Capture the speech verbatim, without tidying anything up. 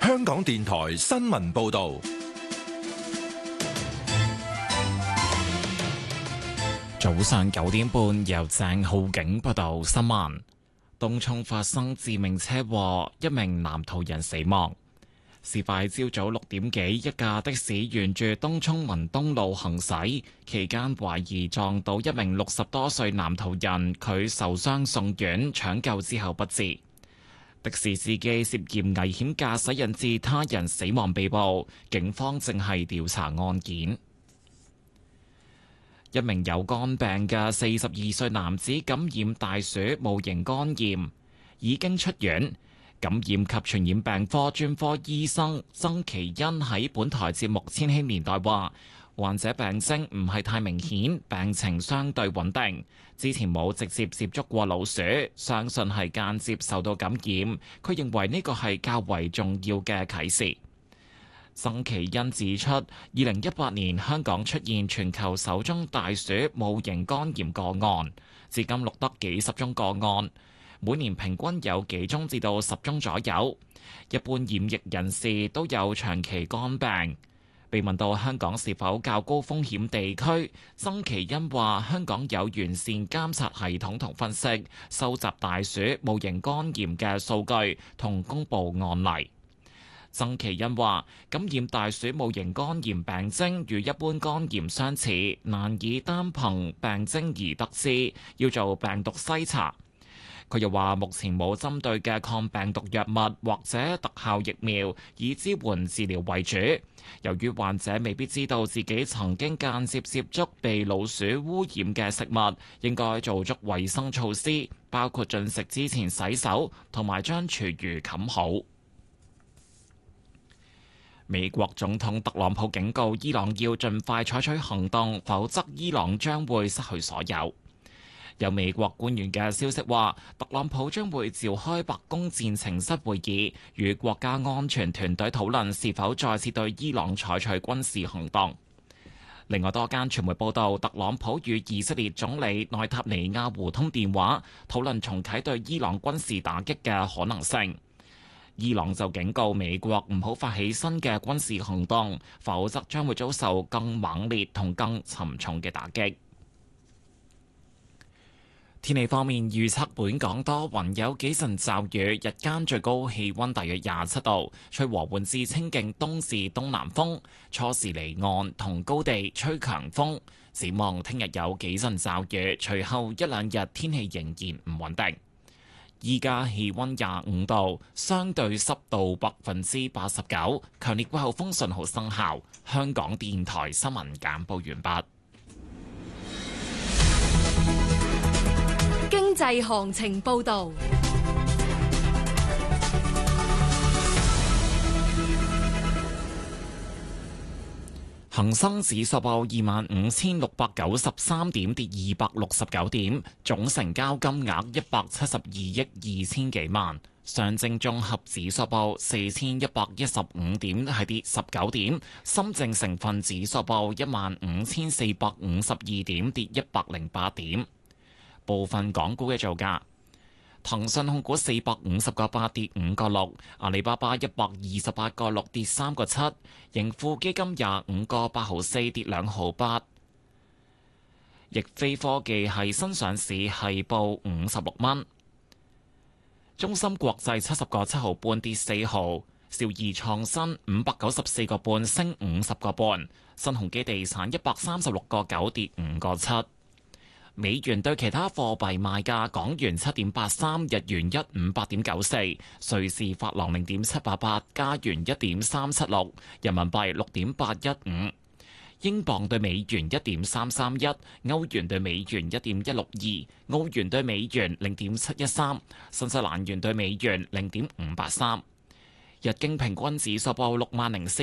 香港電台新聞報道。 早上九點半，由鄭浩景報道新聞。東涌發生致命車禍，一名男途人死亡。事發朝早六點幾，一架的士沿住東涌文東路行駛，期間懷疑撞到一名六十多歲男途人，佢受傷送院，搶救之後不治。的士司機涉嫌危險駕駛引致他人死亡被捕，警方正係調查案件。一名有肝病嘅四十二歲男子感染大鼠戊型肝炎，已經出院。感染及傳染病科專科醫生曾其恩喺本台節目《千禧年代》話，患者病徵唔係太明顯，病情相對穩定，之前冇直接接觸過老鼠，相信係間接受到感染。佢認為呢個係較為重要嘅啟示。曾其恩指出，二零一八年香港出現全球首宗大鼠戊型肝炎個案，至今錄得幾十宗個案。每年平均有幾宗至到十宗左右，一般染疫人士都有長期肝病。被問到香港是否較高風險地區，曾其恩話：香港有完善監察系統同分析，收集大鼠戊型肝炎嘅數據同公佈案例。曾其恩話：感染大鼠戊型肝炎病徵與一般肝炎相似，難以單憑病徵而得知，要做病毒篩查。佢又話：目前冇針對嘅抗病毒藥物或者特效疫苗，以支援治療為主。由於患者未必知道自己曾經間接接觸被老鼠污染嘅食物，應該做足衛生措施，包括進食之前洗手同埋將廚餘冚好。美國總統特朗普警告伊朗要盡快採取行動，否則伊朗將會失去所有。有美國官員嘅消息話，特朗普將會召開白宮戰情室會議，與國家安全團隊討論是否再次對伊朗採取軍事行動。另外多間傳媒報道，特朗普與以色列總理內塔尼亞胡通電話，討論重啟對伊朗軍事打擊嘅可能性。伊朗就警告美國唔好發起新嘅軍事行動，否則將會遭受更猛烈同更沉重嘅打擊。天氣方面，預測本港多雲，有幾陣驟雨，日間最高氣溫大約廿七度，吹和緩至清勁東至東南風，初時離岸同高地吹強風。展望聽日有幾陣驟雨，隨後一兩日天氣仍然唔穩定。依家氣溫廿五度，相對濕度百分之八十九，強烈季候風信號生效。香港電台新聞簡報完畢。 經濟行情報道， 恒生指數報二萬五千六百九十三點，跌二百六十九點，總成交金額一百七十二億二千幾萬。上證綜合指數報四千一百一十五點，係跌十九點。深證成分指數報一萬五千四百五十二點，跌一百零八點。部分港股嘅造價：騰訊控股四百五十個八跌五個六，阿里巴巴一百二十八個六跌三個七，盈富基金廿五個八毫四跌兩毫八，易飛科技係新上市係報五十六蚊，中芯國際七十個七毫半跌四毫，兆易創新五百九十四個半升五十個半，新鴻基地產一百三十六個九跌五個七。美元對其他貨幣賣價：港元七點八三，日元一五八點九四，瑞士法郎零點七八八，加元一點三七六，人民幣六點八一五，英鎊對美元一點三三一，歐元對美元一點一六二，澳元對美元零點七一三，新西蘭元對美元零點五八三。日經平均指數報六萬零四